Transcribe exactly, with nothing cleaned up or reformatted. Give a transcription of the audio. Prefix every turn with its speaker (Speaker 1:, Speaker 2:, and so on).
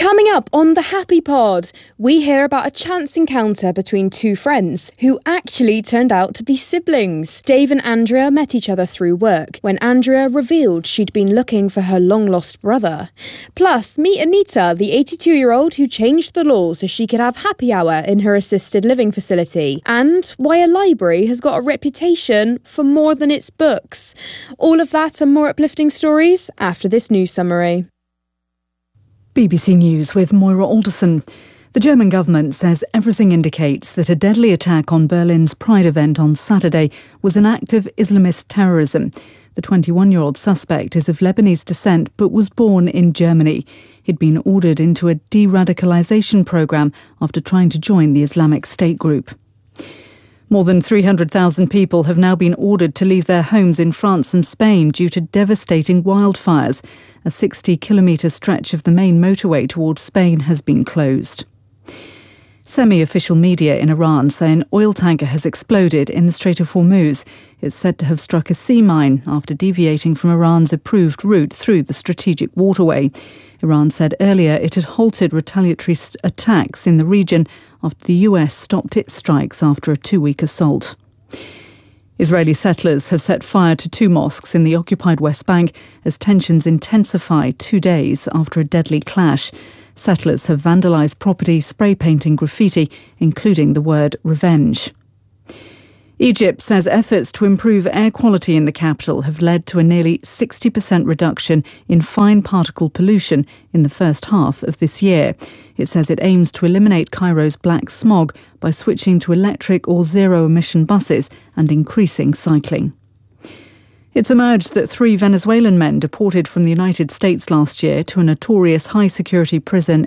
Speaker 1: Coming up on the Happy Pod, we hear about a chance encounter between two friends who actually turned out to be siblings. Dave and Andrea met each other through work when Andrea revealed she'd been looking for her long-lost brother. Plus, meet Anita, the eighty-two-year-old who changed the law so she could have happy hour in her assisted living facility, and why a library has got a reputation for more than its books. All of that and more uplifting stories after this news summary.
Speaker 2: B B C News with Moira Alderson. The German government says everything indicates that a deadly attack on Berlin's Pride event on Saturday was an act of Islamist terrorism. The twenty-one-year-old suspect is of Lebanese descent but was born in Germany. He'd been ordered into a de-radicalisation programme after trying to join the Islamic State group. More than three hundred thousand people have now been ordered to leave their homes in France and Spain due to devastating wildfires. A sixty-kilometre stretch of the main motorway towards Spain has been closed. Semi-official media in Iran say an oil tanker has exploded in the Strait of Hormuz. It's said to have struck a sea mine after deviating from Iran's approved route through the strategic waterway. Iran said earlier it had halted retaliatory attacks in the region after the U S stopped its strikes after a two-week assault. Israeli settlers have set fire to two mosques in the occupied West Bank as tensions intensify two days after a deadly clash. Settlers have vandalised property, spray painting graffiti, including the word revenge. Egypt says efforts to improve air quality in the capital have led to a nearly sixty percent reduction in fine particle pollution in the first half of this year. It says it aims to eliminate Cairo's black smog by switching to electric or zero-emission buses and increasing cycling. It's emerged that three Venezuelan men deported from the United States last year to a notorious high-security prison